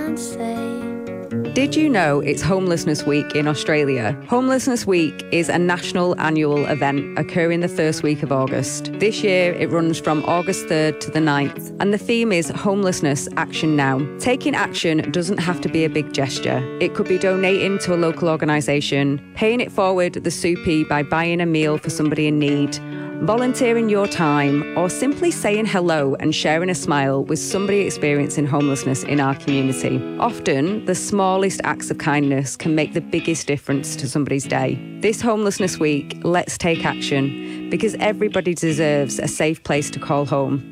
can't say. Did you know it's Homelessness Week in Australia? Homelessness Week is a national annual event occurring the first week of August. This year it runs from August 3rd to the 9th, and the theme is Homelessness Action Now. Taking action doesn't have to be a big gesture. It could be donating to a local organisation, paying it forward the soupy by buying a meal for somebody in need, volunteering your time, or simply saying hello and sharing a smile with somebody experiencing homelessness in our community. Often, the smallest acts of kindness can make the biggest difference to somebody's day. This Homelessness Week, let's take action, because everybody deserves a safe place to call home.